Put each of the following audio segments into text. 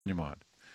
You might.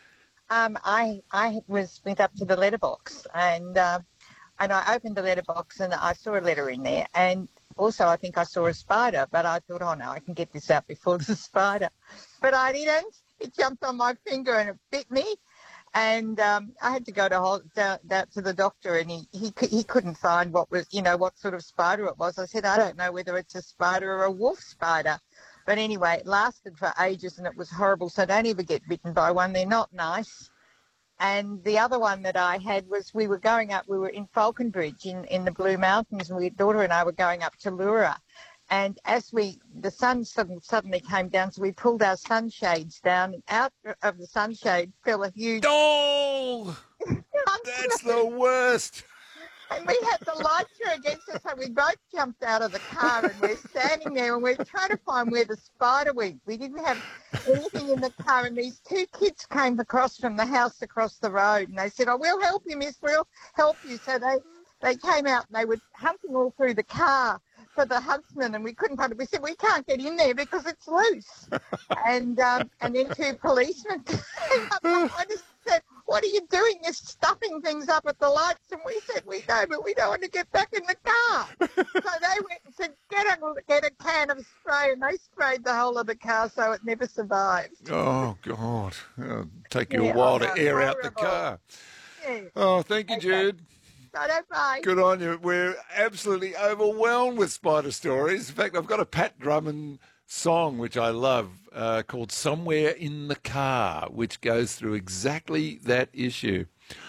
I was went up to the letterbox and I opened the letterbox and I saw a letter in there, and also I think I saw a spider, but I thought, oh no, I can get this out before the spider, but I didn't. It jumped on my finger and it bit me, and I had to go down to the doctor, and he couldn't find what sort of spider it was. I said, I don't know whether it's a spider or a wolf spider. But anyway, it lasted for ages and it was horrible. So don't ever get bitten by one. They're not nice. And the other one that I had was we were in Falconbridge in the Blue Mountains, and my daughter and I were going up to Lura. And the sun suddenly came down, so we pulled our sunshades down, and out of the sunshade fell a huge Oh, that's the huntsman. worst. And we had the lights were against us, so we both jumped out of the car and we're standing there and we're trying to find where the spider went. We didn't have anything in the car, and these two kids came across from the house across the road and they said, oh, we'll help you, miss, we'll help you. So they came out and they were hunting all through the car for the huntsman, and we couldn't find it. We said, we can't get in there because it's loose. And then two policemen came up and I just said, what are you doing? You're stuffing things up at the lights. And we said, we know, but we don't want to get back in the car. So they went and said, get a can of spray, and they sprayed the whole of the car so it never survived. Oh, God. It'll take you a Yeah, while I to know, air out the horrible. car. Yeah. Oh, thank you, Okay. Jude. So bye. Good on you. We're absolutely overwhelmed with spider stories. In fact, I've got a Pat Drummond song, which I love, called Somewhere in the Car, which goes through exactly that issue.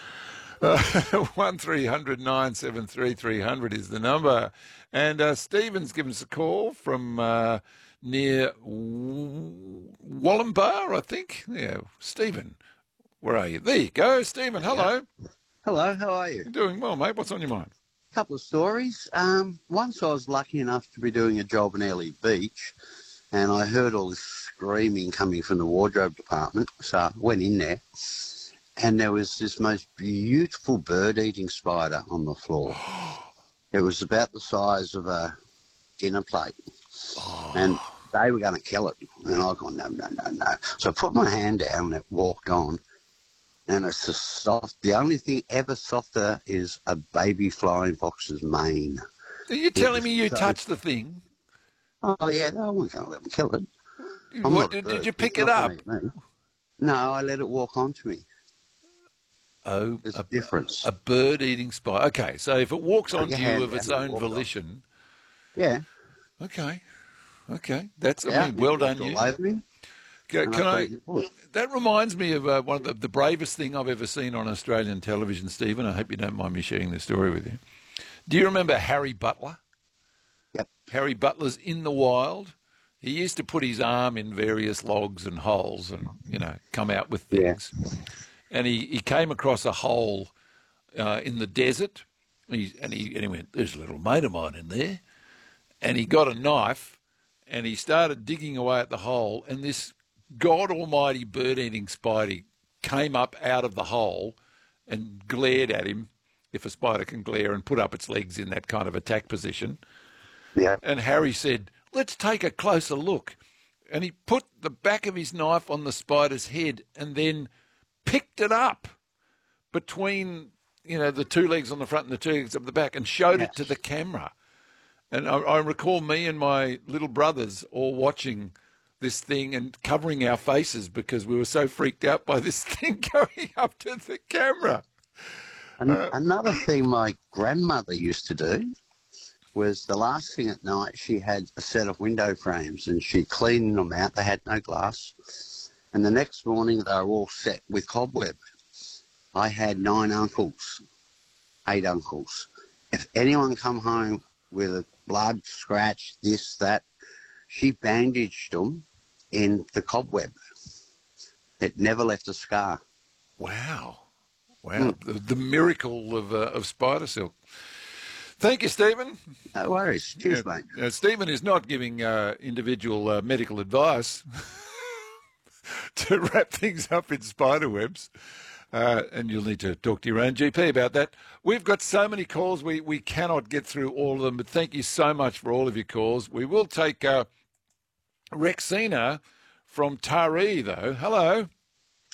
1300 973 300 is the number. And Stephen's given us a call from near Wallumbah, I think. Yeah, Stephen, where are you? There you go. Stephen, hello. Hello, how are you? Doing well, mate. What's on your mind? Couple of stories. Once I was lucky enough to be doing a job in Airlie Beach, and I heard all this screaming coming from the wardrobe department, so I went in there, and there was this most beautiful bird-eating spider on the floor. It was about the size of a dinner plate, and they were going to kill it, and I gone, no. So I put my hand down and it walked on, and it's just soft. The only thing ever softer is a baby flying fox's mane. Are you telling me you touched the thing? Oh, yeah, no, I wasn't going to let them kill it. What, did you pick it up? No, I let it walk onto me. Oh, There's a difference. A bird-eating spider. Okay, so if it walks onto you of its own walked on. volition. Yeah. Okay. That's, I mean, well done you. That reminds me of one of the bravest thing I've ever seen on Australian television, Stephen. I hope you don't mind me sharing this story with you. Do you remember Harry Butler? Yep. Harry Butler's In the Wild. He used to put his arm in various logs and holes and, come out with things. Yeah. And he came across a hole in the desert, and he went, there's a little mate of mine in there. And he got a knife, and he started digging away at the hole, and this God almighty bird-eating spider came up out of the hole and glared at him, if a spider can glare, and put up its legs in that kind of attack position. Yeah. And Harry said, let's take a closer look. And he put the back of his knife on the spider's head and then picked it up between, the two legs on the front and the two legs up the back and showed it to the camera. And I recall me and my little brothers all watching this thing and covering our faces because we were so freaked out by this thing going up to the camera. Another thing my grandmother used to do was the last thing at night, she had a set of window frames and she cleaned them out. They had no glass. And the next morning, they were all set with cobweb. I had 8 uncles. If anyone come home with a blood scratch, this, that, she bandaged them in the cobweb. It never left a scar. Wow. The miracle of spider silk. Thank you, Stephen. No worries. Cheers, mate. Stephen is not giving individual medical advice to wrap things up in spider webs. And you'll need to talk to your own GP about that. We've got so many calls, we cannot get through all of them, but thank you so much for all of your calls. We will take Rexina from Taree, though. Hello.